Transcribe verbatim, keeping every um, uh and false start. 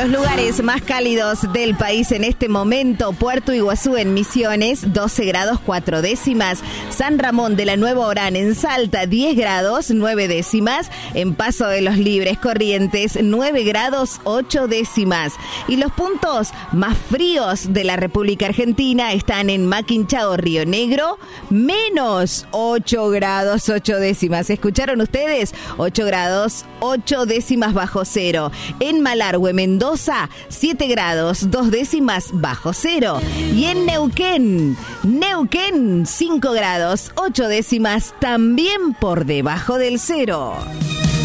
Los lugares más cálidos del país en este momento: Puerto Iguazú en Misiones, doce grados cuatro décimas. San Ramón de la Nueva Orán en Salta, diez grados nueve décimas. En Paso de los Libres, Corrientes, nueve grados ocho décimas. Y los puntos más fríos de la República Argentina están en Maquinchao, Río Negro, menos ocho grados ocho décimas. ¿Escucharon ustedes? ocho grados ocho décimas bajo cero. En Malargüe, Mendoza, siete grados dos décimas bajo cero. Y en Neuquén, Neuquén, cinco grados ocho décimas también por debajo del cero.